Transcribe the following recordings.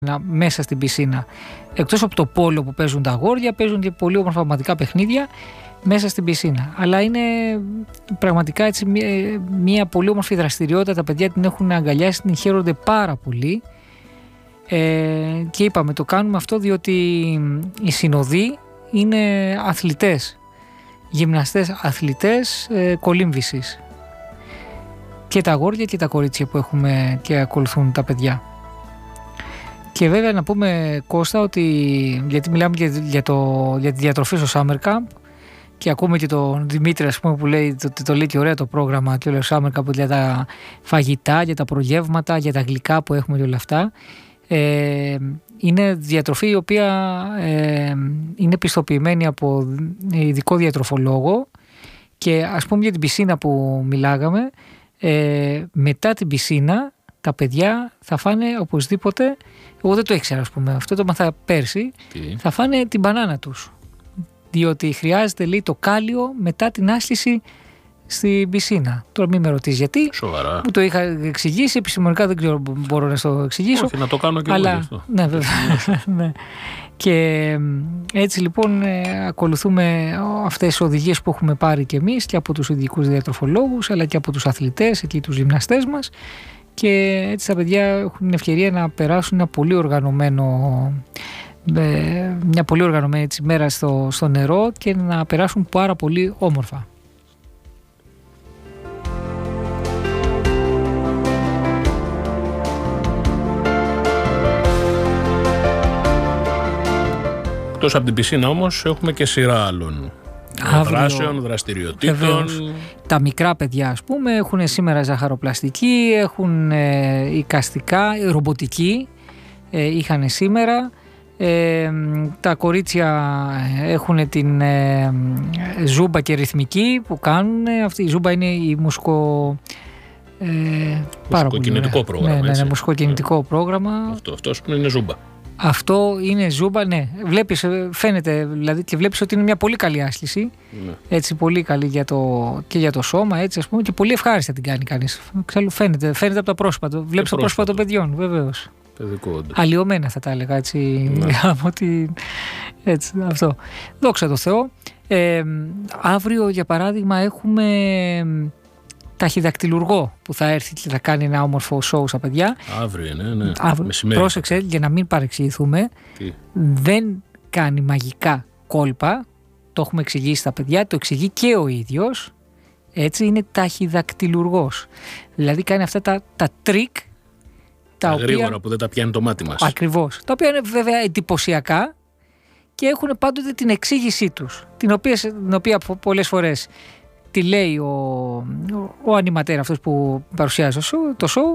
μέσα στην πισίνα. Εκτός από το πόλο που παίζουν τα αγόρια, παίζουν και πολύ όμορφα πραγματικά παιχνίδια μέσα στην πισίνα. Αλλά είναι πραγματικά έτσι μια πολύ όμορφη δραστηριότητα. Τα παιδιά την έχουν αγκαλιάσει, την χαίρονται πάρα πολύ. Και είπαμε, το κάνουμε αυτό διότι οι συνοδοί είναι αθλητές, γυμναστές αθλητές κολύμβησης. Και τα αγόρια και τα κορίτσια που έχουμε και ακολουθούν τα παιδιά. Και βέβαια να πούμε, Κώστα, ότι γιατί μιλάμε για τη διατροφή στο Summer Camp και ακούμε και τον Δημήτρη, ας πούμε, που λέει, το λέει και ωραία το πρόγραμμα και όλο το Summer Camp για τα φαγητά, για τα προγεύματα, για τα γλυκά που έχουμε και όλα αυτά. Είναι διατροφή η οποία είναι πιστοποιημένη από ειδικό διατροφολόγο και ας πούμε για την πισίνα που μιλάγαμε, μετά την πισίνα τα παιδιά θα φάνε οπωσδήποτε, εγώ δεν το ήξερα, ας πούμε, αυτό το μάθα πέρσι, θα φάνε την μπανάνα τους, διότι χρειάζεται, λέει, το κάλιο μετά την άσχηση στην πισίνα. Τώρα μην με ρωτήσεις γιατί. Σοβαρά. Μου το είχα εξηγήσει, επιστημονικά δεν ξέρω, μπορώ να το εξηγήσω. Όχι, να το κάνω και εγώ αυτό. Ναι, βέβαια. Ναι. Και έτσι λοιπόν ακολουθούμε αυτές τις οδηγίες που έχουμε πάρει και εμείς και από τους ειδικούς διατροφολόγους αλλά και από τους αθλητές και τους γυμναστές μας, και έτσι τα παιδιά έχουν την ευκαιρία να περάσουν μια πολύ οργανωμένη έτσι, μέρα στο νερό και να περάσουν πάρα πολύ όμορφα. Εκτός από την πισίνα όμως έχουμε και σειρά άλλων δράσεων, δραστηριοτήτων. Βεβαίως. Τα μικρά παιδιά, ας πούμε, έχουν σήμερα ζαχαροπλαστική, έχουν εικαστικά, ρομποτική είχαν σήμερα. Τα κορίτσια έχουν την ζούμπα και ρυθμική που κάνουν. Αυτή η ζούμπα είναι η μουσικοκινητικό πρόγραμμα. Ναι, μουσικοκινητικό πρόγραμμα. Αυτό είναι ζούμπα. Αυτό είναι ζούμπα, ναι. Βλέπεις, φαίνεται δηλαδή, και βλέπεις ότι είναι μια πολύ καλή άσχηση. Ναι. Έτσι, πολύ καλή και για το σώμα, έτσι, ας πούμε, και πολύ ευχάριστα την κάνει κανείς. Φαίνεται από τα πρόσωπα. Βλέπεις το πρόσωπα των παιδιών, βεβαίως. Παιδικό. Αλλοιωμένα θα τα έλεγα, έτσι. Ναι. Έτσι, αυτό. Δόξα τω Θεώ. Αύριο, για παράδειγμα, έχουμε ταχυδακτυλουργό που θα έρθει και θα κάνει ένα όμορφο σοου στα παιδιά. Αύριο είναι, ναι. Μεσημέρι. Πρόσεξε, για να μην παρεξηγηθούμε. Δεν κάνει μαγικά κόλπα. Το έχουμε εξηγήσει στα παιδιά, το εξηγεί και ο ίδιος. Έτσι, είναι ταχυδακτυλουργός. Δηλαδή κάνει αυτά τα τρίκ. Τα γρήγορα που δεν τα πιάνει το μάτι μας. Ακριβώς. Τα οποία είναι βέβαια εντυπωσιακά και έχουν πάντοτε την εξήγησή τους. Την οποία πολλές φορές τη λέει ο ανιματέρ αυτός που παρουσιάζει το show.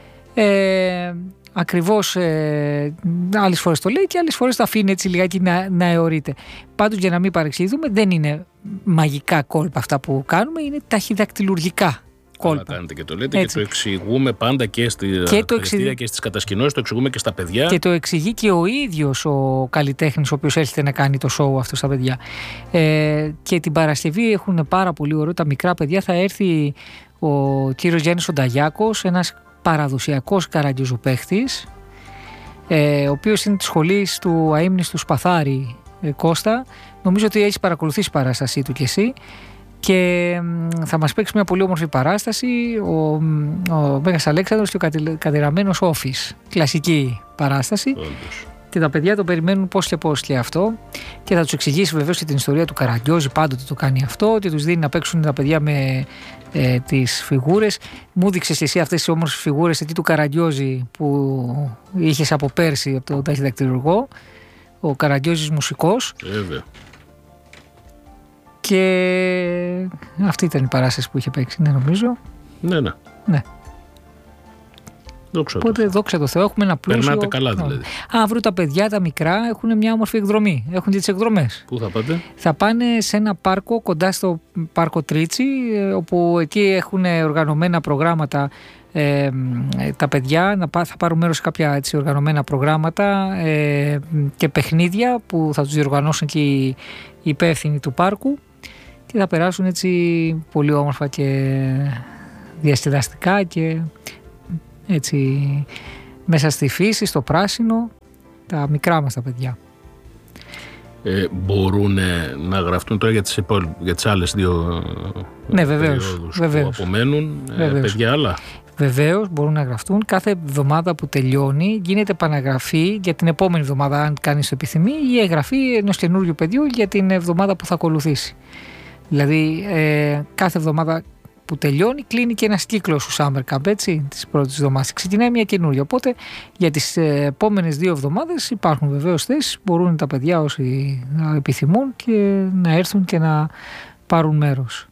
Ακριβώς άλλες φορές το λέει και άλλες φορές το αφήνει έτσι λιγάκι να αιωρείται. Πάντως, για να μην παρεξηγηθούμε, δεν είναι μαγικά κόλπα αυτά που κάνουμε, είναι ταχυδακτυλουργικά κόλπα. Αλλά κάνετε και το λέτε, έτσι. Και το εξηγούμε πάντα και και στις κατασκηνώσεις, το εξηγούμε και στα παιδιά. Και το εξηγεί και ο ίδιος ο καλλιτέχνης ο οποίος έρχεται να κάνει το show αυτό στα παιδιά. Και την Παρασκευή έχουν πάρα πολύ ωραίο τα μικρά παιδιά. Θα έρθει ο κύριος Γιάννης Ονταγιάκος, ένας παραδοσιακός καραγκιόζου-παίχτης, ο οποίος είναι της σχολής του αείμνηστου Σπαθάρη, Κώστα. Νομίζω ότι έχεις παρακολουθήσει η παράστασή του κι εσύ. Και θα μας παίξει μια πολύ όμορφη παράσταση, ο Μέγας Αλέξανδρος και ο κατηραμένος Όφης. Κλασική παράσταση. Όντως. Και τα παιδιά το περιμένουν πώς και πώς και αυτό. Και θα τους εξηγήσει βεβαίως και την ιστορία του Καραγκιόζη, πάντοτε το κάνει αυτό, ότι τους δίνει να παίξουν τα παιδιά με τις φιγούρες. Μου δείξες εσύ αυτές τις όμορφες φιγούρες εκεί του Καραγκιόζη που είχες από πέρσι από τον ταχυδακτυλουργό. Ο Καραγκιόζης μουσικός. Βέβαια. Και αυτή ήταν η παράσταση που είχε παίξει, ναι, νομίζω. Ναι. Οπότε δόξα τω Θεώ, έχουμε ένα πλούσιο. Περνάτε καλά δηλαδή. Αύριο τα παιδιά τα μικρά έχουν μια όμορφη εκδρομή. Έχουν και τις εκδρομές. Πού θα πάτε? Θα πάνε σε ένα πάρκο κοντά στο πάρκο Τρίτσι, όπου εκεί έχουν οργανωμένα προγράμματα τα παιδιά. Θα πάρουν μέρος σε κάποια έτσι, οργανωμένα προγράμματα και παιχνίδια που θα τους διοργανώσουν και οι υπεύθυνοι του πάρκου. Και θα περάσουν έτσι πολύ όμορφα και διασκεδαστικά και έτσι μέσα στη φύση, στο πράσινο, τα μικρά μας τα παιδιά. Μπορούν να γραφτούν τώρα για τις άλλες δύο περιόδους που απομένουν παιδιά άλλα? Βεβαίως μπορούν να γραφτούν. Κάθε εβδομάδα που τελειώνει γίνεται επαναγραφή για την επόμενη εβδομάδα, αν κανείς το επιθυμεί, ή εγγραφή ενός καινούριου παιδιού για την εβδομάδα που θα ακολουθήσει. Δηλαδή κάθε εβδομάδα που τελειώνει κλείνει και ένας κύκλος του Summer Camp, έτσι, της πρώτης εβδομάδας. Ξεκινάει μια καινούργια. Οπότε για τις επόμενες 2 εβδομάδες υπάρχουν βεβαίως θέσεις. Μπορούν τα παιδιά όσοι να επιθυμούν και να έρθουν και να πάρουν μέρος.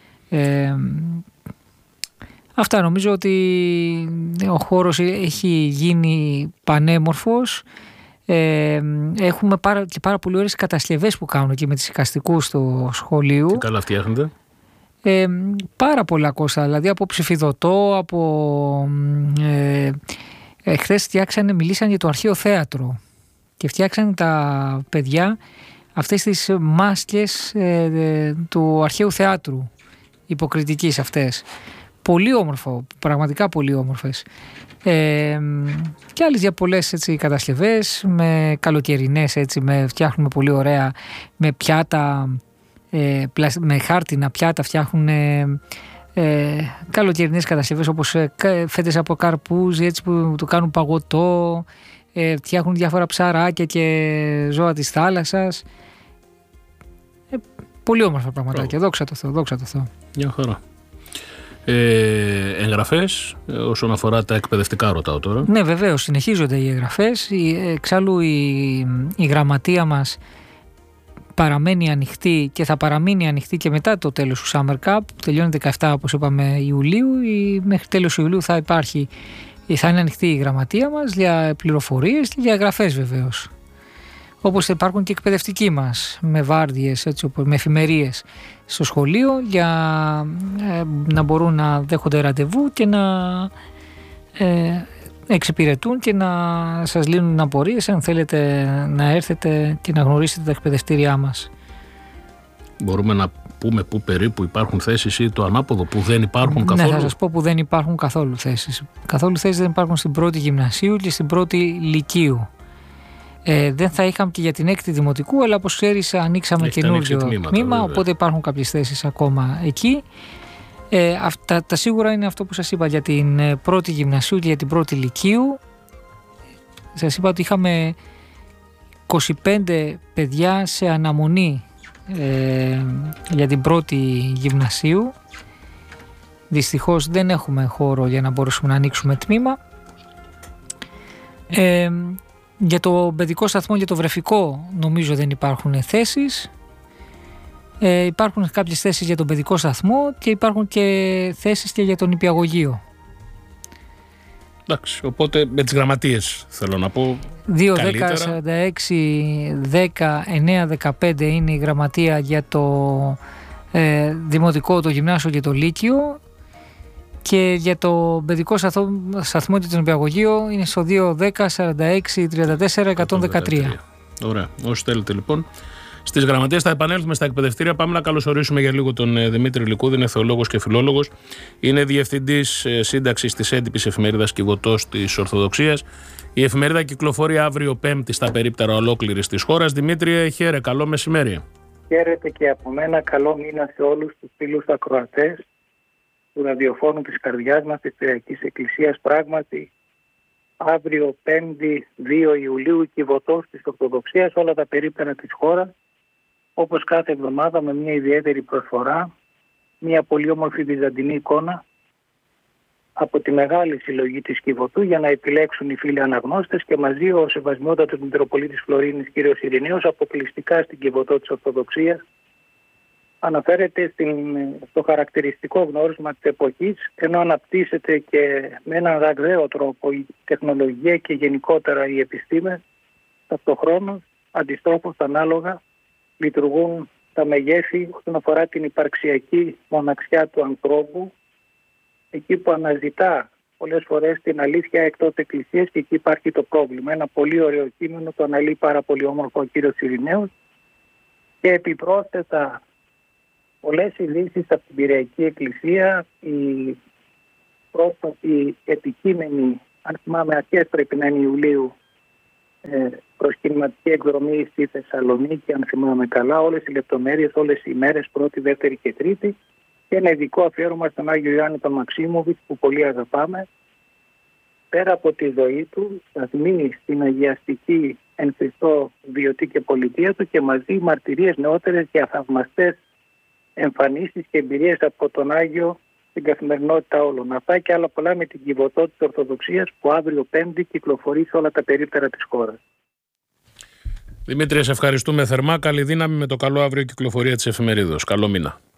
Αυτά, νομίζω ότι ο χώρος έχει γίνει πανέμορφος. Έχουμε πάρα πολύ ωραίες κατασκευές που κάνουν και με τις εικαστικούς στο σχολείο. Τι καλά φτιάχνετε? Πάρα πολλά, Κώστα, δηλαδή από ψηφιδωτό, χθες μιλήσαν για το αρχαίο θέατρο και φτιάξαν τα παιδιά αυτές τις μάσκες του αρχαίου θεάτρου, υποκριτικής αυτές. Πολύ όμορφο, πραγματικά πολύ όμορφες. Και άλλες για πολλές έτσι, κατασκευές, με καλοκαιρινές, έτσι, φτιάχνουμε πολύ ωραία, με πιάτα, με χάρτινα πιάτα φτιάχνουν καλοκαιρινές κατασκευές, όπως φέτες από καρπούζι, έτσι, που το κάνουν παγωτό, φτιάχνουν διάφορα ψαράκια και ζώα της θάλασσας. Πολύ όμορφα πραγματάκια, δόξα τω Θεώ, δόξα τω Θεώ. Μια χαρά. Εγγραφές όσον αφορά τα εκπαιδευτικά, ρωτάω τώρα? Ναι, βεβαίως, συνεχίζονται οι εγγραφές. Εξάλλου η γραμματεία μας παραμένει ανοιχτή και θα παραμείνει ανοιχτή και μετά το τέλος του Summer Cup, που τελειώνει 17, όπως είπαμε, Ιουλίου. Μέχρι τέλος Ιουλίου θα είναι ανοιχτή η γραμματεία μας για πληροφορίες και για εγγραφές βεβαίως. Όπως υπάρχουν και εκπαιδευτικοί μας, με βάρδιες, έτσι, με εφημερίες στο σχολείο, για να μπορούν να δέχονται ραντεβού και να εξυπηρετούν και να σας λύνουν απορίες, αν θέλετε να έρθετε και να γνωρίσετε τα εκπαιδευτήριά μας. Μπορούμε να πούμε πού περίπου υπάρχουν θέσεις ή το ανάποδο, που δεν υπάρχουν καθόλου? Ναι, θα σας πω που δεν υπάρχουν καθόλου θέσεις. Καθόλου θέσεις δεν υπάρχουν στην πρώτη γυμνασίου και στην πρώτη λυκείου. Δεν θα είχαμε και για την 6η δημοτικού, αλλά όπως ξέρεις ανοίξαμε καινούργιο τμήμα, οπότε υπάρχουν κάποιες θέσεις ακόμα εκεί. Τα σίγουρα είναι αυτό που σας είπα για την πρώτη γυμνασίου και για την πρώτη λυκείου. Σας είπα ότι είχαμε 25 παιδιά σε αναμονή για την πρώτη γυμνασίου. Δυστυχώς δεν έχουμε χώρο για να μπορέσουμε να ανοίξουμε τμήμα. Για το παιδικό σταθμό, για το βρεφικό, νομίζω δεν υπάρχουν θέσεις. Υπάρχουν κάποιες θέσεις για τον παιδικό σταθμό και υπάρχουν και θέσεις και για τον νηπιαγωγείο. Εντάξει, οπότε με τις γραμματείες θέλω να πω 2, 10, 46, 10, 9, 15 είναι η γραμματεία για το δημοτικό, το γυμνάσιο και το λύκειο, και για το παιδικό σταθμό και το νηπιαγωγείο είναι στο 2, 10, 46, 34, 113. Ωραία, όσοι θέλετε λοιπόν στις γραμματείες. Θα επανέλθουμε στα εκπαιδευτήρια. Πάμε να καλωσορίσουμε για λίγο τον Δημήτρη Λυκούδη. Είναι θεολόγος και φιλόλογος. Είναι διευθυντής σύνταξης της έντυπης εφημερίδας Κιβωτός της Ορθοδοξίας. Η εφημερίδα κυκλοφορεί αύριο Πέμπτη στα περίπτερα ολόκληρης της χώρας. Δημήτρη, χαίρε, καλό μεσημέρι. Χαίρετε και από μένα. Καλό μήνα σε όλους τους φίλους ακροατές του ραδιοφώνου της καρδιάς μας, της Κυριακής Εκκλησίας. Πράγματι, αύριο 5η 2 Ιουλίου, Κιβωτός της Ορθοδοξίας, όλα τα περίπτερα της χώρας, όπως κάθε εβδομάδα, με μια ιδιαίτερη προσφορά, μια πολύ όμορφη βυζαντινή εικόνα από τη μεγάλη συλλογή της Κιβωτού, για να επιλέξουν οι φίλοι αναγνώστες, και μαζί ο Σεβασμιότατος Μητροπολίτης Φλωρίνης κ. Ειρηναίος, αποκλειστικά στην Κιβωτό της Ορθοδοξίας. Αναφέρεται στο χαρακτηριστικό γνώρισμα της εποχής, ενώ αναπτύσσεται και με έναν ραγδαίο τρόπο η τεχνολογία και γενικότερα οι επιστήμες. Ταυτοχρόνως, αντιστρόφως, ανάλογα, λειτουργούν τα μεγέθη όσον αφορά την υπαρξιακή μοναξιά του ανθρώπου, εκεί που αναζητά πολλές φορές την αλήθεια εκτός εκκλησίας, και εκεί υπάρχει το πρόβλημα. Ένα πολύ ωραίο κείμενο, το αναλύει πάρα πολύ όμορφο ο κύριος Ειρηναίος, και επιπρόσθετα πολλές ειδήσεις από την Κυριακή Εκκλησία, η πρόσφατη επικείμενη αν θυμάμαι αρχές πρέπει να είναι Ιουλίου, προσκυνηματική εκδρομή στη Θεσσαλονίκη, αν θυμάμαι καλά, όλες οι λεπτομέρειες, όλες οι ημέρες, πρώτη, δεύτερη και τρίτη, και ένα ειδικό αφιέρωμα στον Άγιο Ιωάννη τον Μαξίμοβιτς που πολύ αγαπάμε. Πέρα από τη ζωή του, σταθμή στην αγιαστική εν Χριστώ βιωτή και πολιτεία του, και μαζί μαρτυρίες νεότερες και αθαυμαστές εμφανίσεις και εμπειρίες από τον Άγιο στην καθημερινότητα όλων. Αυτά και άλλα πολλά με την Κιβωτό της Ορθοδοξίας που αύριο Πέμπτη κυκλοφορεί σε όλα τα περίπτερα της χώρας. Δημήτρη, σε ευχαριστούμε θερμά. Καλή δύναμη με το καλό αύριο κυκλοφορία της εφημερίδος. Καλό μήνα.